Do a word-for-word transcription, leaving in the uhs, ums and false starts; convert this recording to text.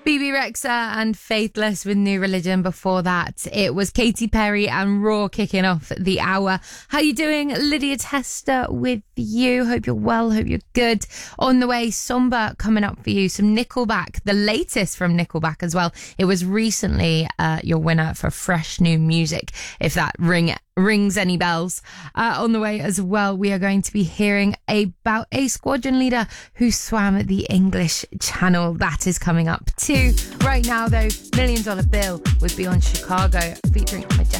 B B Rexa and Faithless with New Religion. Before that, it was Katy Perry and Raw kicking off the hour. How you doing? Lydia Tester with you. Hope you're well. Hope you're good. On the way, Somber coming up for you. Some Nickelback, the latest from Nickelback as well. It was recently uh, your winner for Fresh New Music, if that ring rings any bells. Uh, on the way as well, we are going to be hearing about a squadron leader who swam the English Channel. That is coming up too. Right now though, Million Dollar Bill with Beyond Chicago featuring Majestic.